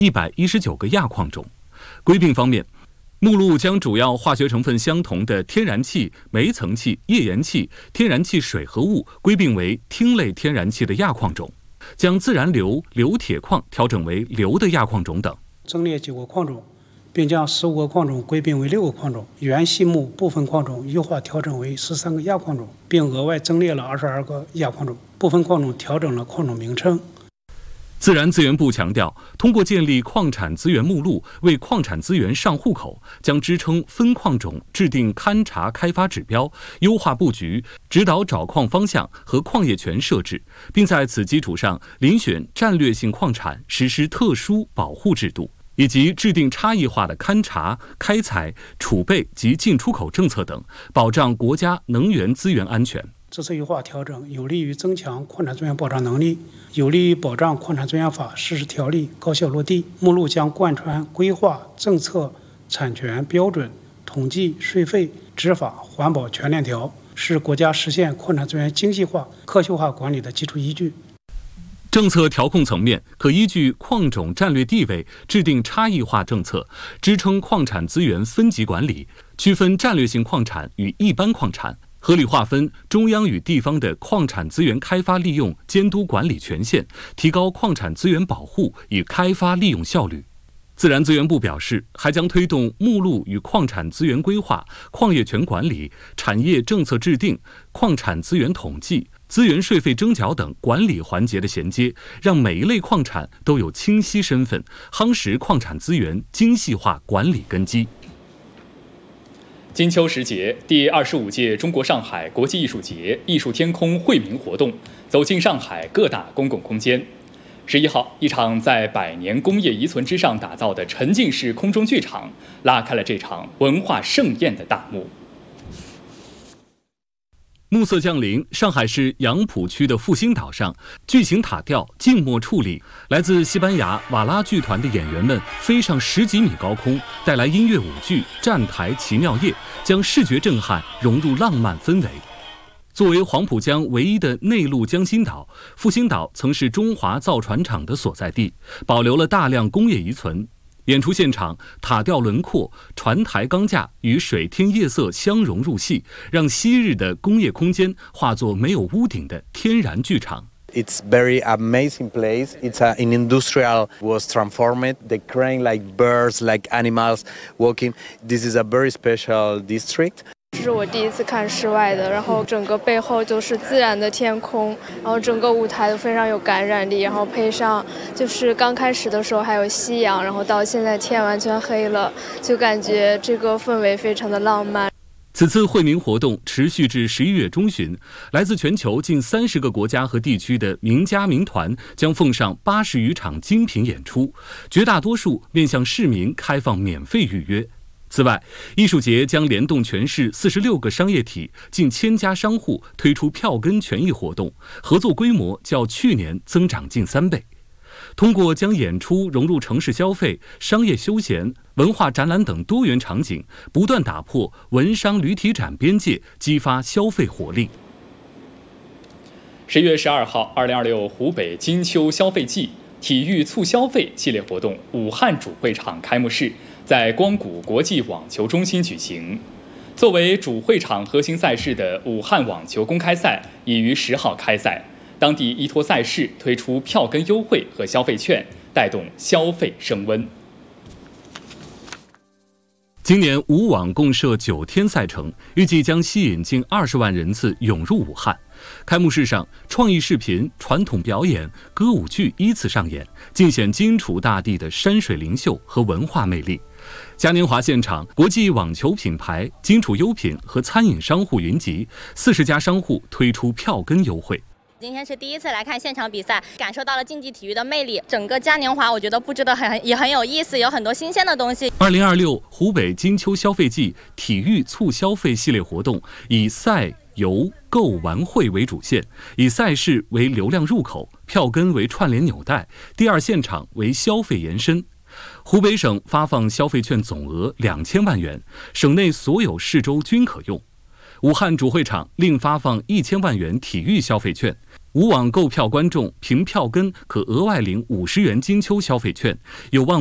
119个亚矿种。归并方面，目录将主要化学成分相同的天然气、煤层气、页岩气、天然气水合物归并为烃类天然气的亚矿种，将自然硫、硫铁矿调整为硫的亚矿种等。 增列9个矿种，并将15个矿种归并为6个矿种，原细木部分矿种优化调整为13个亚矿种，并额外增列了22个亚矿种。部分矿种调整了矿种名称。 自然资源部强调，通过建立矿产资源目录，为矿产资源上户口，将支撑分矿种制定勘察开发指标，优化布局，指导找矿方向和矿业权设置，并在此基础上遴选战略性矿产实施特殊保护制度，以及制定差异化的勘察、开采、储备及进出口政策等，保障国家能源资源安全。 这次优化调整有利于增强矿产资源保障能力，有利于保障矿产资源法实施条例高效落地。目录将贯穿规划、政策、产权标准、统计、税费、执法、环保全链条，是国家实现矿产资源精细化、科学化管理的基础依据。 政策调控层面，可依据矿种战略地位制定差异化政策，支撑矿产资源分级管理，区分战略性矿产与一般矿产，合理划分中央与地方的矿产资源开发利用监督管理权限，提高矿产资源保护与开发利用效率。自然资源部表示，还将推动目录与矿产资源规划、矿业权管理、产业政策制定、矿产资源统计、资源税费征缴等管理环节的衔接，让每一类矿产都有清晰身份，夯实矿产资源精细化管理根基。 金秋时节，第25届中国上海国际艺术节艺术天空惠民活动走进上海各大公共空间。11号，一场在100年工业遗存之上打造的沉浸式空中剧场，拉开了这场文化盛宴的大幕。 暮色降临，上海市杨浦区的复兴岛上，巨型塔吊静默矗立，来自西班牙瓦拉剧团的演员们飞上10几米高空，带来音乐舞剧、站台奇妙夜，将视觉震撼融入浪漫氛围。作为黄浦江唯一的内陆江心岛，复兴岛曾是中华造船厂的所在地，保留了大量工业遗存。演出现场，塔吊轮廓、船台钢架与水天夜色相融入戏，让昔日的工业空间化作没有屋顶的天然剧场。 It's very amazing place. It's an industrial was transformed. The crane like birds, like animals walking. This is a very special district. 这是我第一次看室外的，然后整个背后就是自然的天空，然后整个舞台都非常有感染力，然后配上就是刚开始的时候还有夕阳，然后到现在天完全黑了，就感觉这个氛围非常的浪漫。 此次惠民活动持续至11月中旬，来自全球近30个国家和地区的名家名团将奉上80余场精品演出，绝大多数面向市民开放免费预约。此外，艺术节将联动全市46个商业体、近1000家商户推出票根权益活动，合作规模较去年增长近3倍。通过将演出融入城市消费、商业休闲、文化展览等多元场景，不断打破文商旅体展边界，激发消费活力。 10月12号，2026湖北金秋消费季体育促消费系列活动武汉主会场开幕式在光谷国际网球中心举行。作为主会场核心赛事的武汉网球公开赛已于10号开赛，当地依托赛事推出票根优惠和消费券，带动消费升温。 今年武网共设9天赛程，预计将吸引近20万人次涌入武汉。开幕式上，创意视频、传统表演、歌舞剧依次上演，尽显荆楚大地的山水灵秀和文化魅力。嘉年华现场，国际网球品牌、荆楚优品和餐饮商户云集，40家商户推出票根优惠。 今天是第一次来看现场比赛，感受到了竞技体育的魅力。整个嘉年华我觉得布置得也很有意思，有很多新鲜的东西。 2026湖北金秋消费季体育促消费系列活动以赛、游、购、玩会为主线，以赛事为流量入口，票根为串联纽带，第二现场为消费延伸。湖北省发放消费券总额2000万元，省内所有市州均可用。武汉主会场另发放1000万元体育消费券， 无网购票观众凭票根可额外领50元金秋消费券，有望